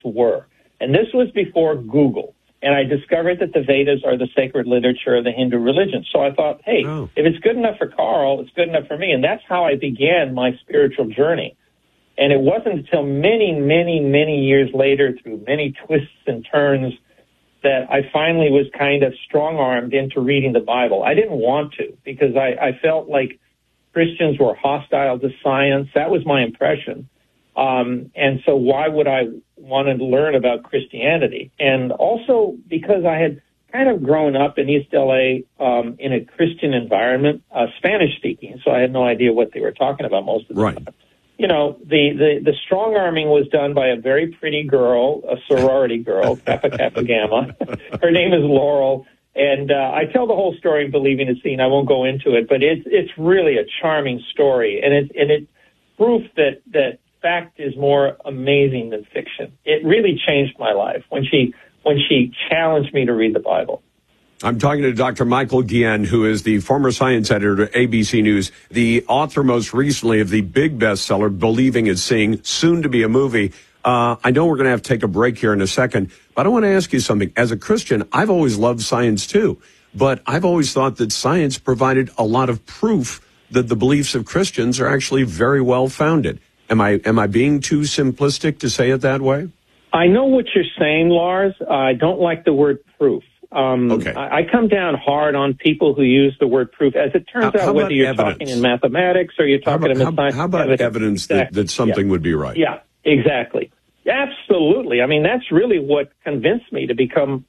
were. And this was before Google. And I discovered that the Vedas are the sacred literature of the Hindu religion. So I thought, hey, if it's good enough for Carl, it's good enough for me. And that's how I began my spiritual journey. And it wasn't until many, many, many years later, through many twists and turns, that I finally was kind of strong-armed into reading the Bible. I didn't want to, because I felt like Christians were hostile to science. That was my impression. And so why would I want to learn about Christianity? And also because I had kind of grown up in East LA in a Christian environment, Spanish-speaking, so I had no idea what they were talking about most of the time. You know, the strong-arming was done by a very pretty girl, a sorority girl, Kappa Kappa Gamma. Her name is Laurel. And I tell the whole story in Believing is Seen. I won't go into it, but it's really a charming story, and it's proof that fact is more amazing than fiction. It really changed my life when she challenged me to read the Bible. I'm talking to Dr. Michael Guillen, who is the former science editor at ABC News, the author most recently of the big bestseller, Believing is Seeing, soon to be a movie. I know we're going to have to take a break here in a second, but I want to ask you something. As a Christian, I've always loved science too, but I've always thought that science provided a lot of proof that the beliefs of Christians are actually very well founded. Am I being too simplistic to say it that way? I know what you're saying, Lars. I don't like the word proof. Okay. I come down hard on people who use the word proof. As it turns out, whether you're talking in mathematics or you're talking in science. How about evidence that something would be right? Yeah, exactly. Absolutely. I mean, that's really what convinced me to become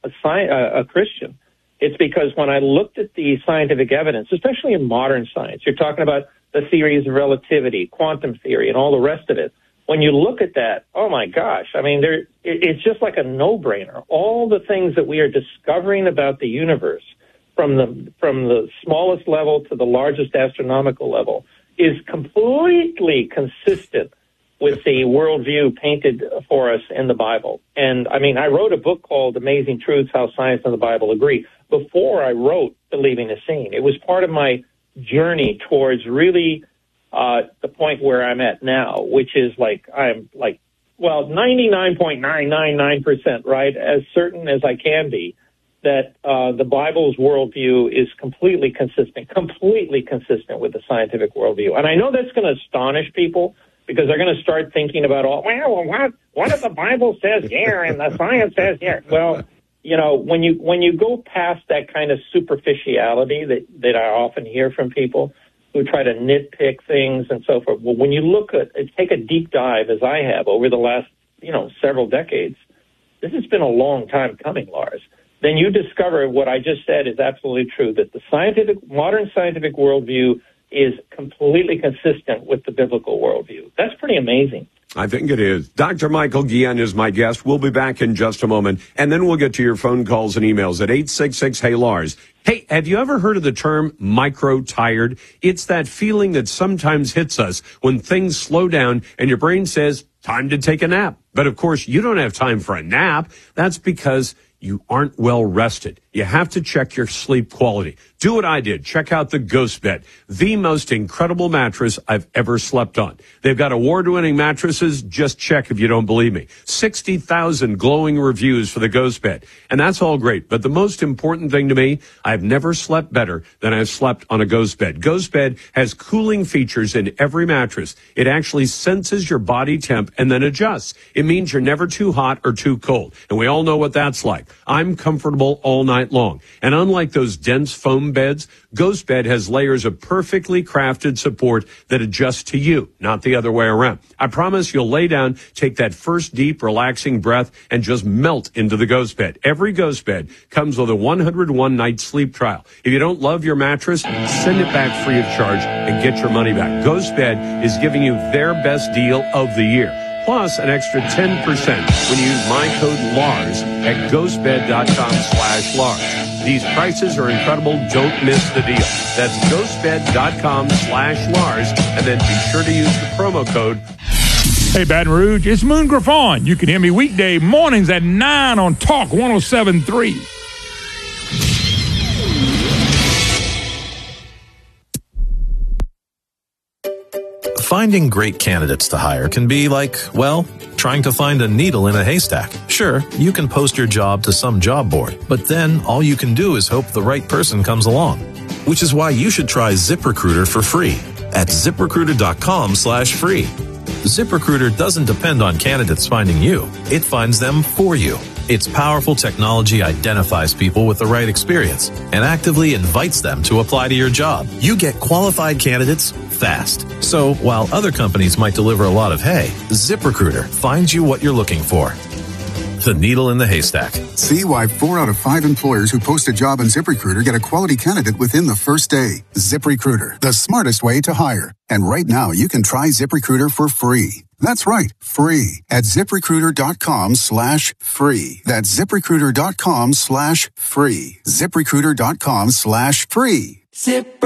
a Christian. It's because when I looked at the scientific evidence, especially in modern science, you're talking about the theories of relativity, quantum theory, and all the rest of it. When you look at that, oh my gosh, I mean, it's just like a no-brainer. All the things that we are discovering about the universe, from the smallest level to the largest astronomical level, is completely consistent with the worldview painted for us in the Bible. And I mean, I wrote a book called Amazing Truths: How Science and the Bible Agree before I wrote Believing is Seeing. It was part of my journey towards really the point where I'm at now, which is I'm 99.999% right, as certain as I can be, that the Bible's worldview is completely consistent with the scientific worldview. And I know that's going to astonish people, because they're going to start thinking about what if the Bible says here and the science says here? Well, you know, when you go past that kind of superficiality that I often hear from people who try to nitpick things and so forth, well, when you take a deep dive, as I have over the last, several decades, this has been a long time coming, Lars, then you discover what I just said is absolutely true, that the modern scientific worldview is completely consistent with the biblical worldview. That's pretty amazing. I think it is. Dr. Michael Guillen is my guest. We'll be back in just a moment, and then we'll get to your phone calls and emails at 866-HEY-LARS. Hey, have you ever heard of the term micro-tired? It's that feeling that sometimes hits us when things slow down and your brain says, time to take a nap. But of course, you don't have time for a nap. That's because you aren't well rested. You have to check your sleep quality. Do what I did. Check out the Ghost Bed, the most incredible mattress I've ever slept on. They've got award-winning mattresses. Just check if you don't believe me. 60,000 glowing reviews for the Ghost Bed. And that's all great. But the most important thing to me, I've never slept better than I've slept on a Ghost Bed. Ghost Bed has cooling features in every mattress. It actually senses your body temp and then adjusts. It means you're never too hot or too cold. And we all know what that's like. I'm comfortable all night long. And unlike those dense foam beds, Ghost Bed has layers of perfectly crafted support that adjust to you, not the other way around. I promise you'll lay down, take that first deep, relaxing breath, and just melt into the Ghost Bed. Every Ghost Bed comes with a 101-night sleep trial. If you don't love your mattress, send it back free of charge and get your money back. Ghost Bed is giving you their best deal of the year, plus an extra 10% when you use my code LARS at ghostbed.com/LARS. These prices are incredible. Don't miss the deal. That's ghostbed.com/LARS, and then be sure to use the promo code. Hey, Baton Rouge, it's Moon Griffon. You can hear me weekday mornings at 9 on Talk 107.3. Finding great candidates to hire can be like, well, trying to find a needle in a haystack. Sure, you can post your job to some job board, but then all you can do is hope the right person comes along. Which is why you should try ZipRecruiter for free at ZipRecruiter.com/free. ZipRecruiter doesn't depend on candidates finding you. It finds them for you. Its powerful technology identifies people with the right experience and actively invites them to apply to your job. You get qualified candidates fast. So while other companies might deliver a lot of hay, ZipRecruiter finds you what you're looking for. The needle in the haystack. See why 4 out of 5 employers who post a job on ZipRecruiter get a quality candidate within the first day. ZipRecruiter, the smartest way to hire. And right now, you can try ZipRecruiter for free. That's right, free at ZipRecruiter.com/free. That's ZipRecruiter.com/free. ZipRecruiter.com/free.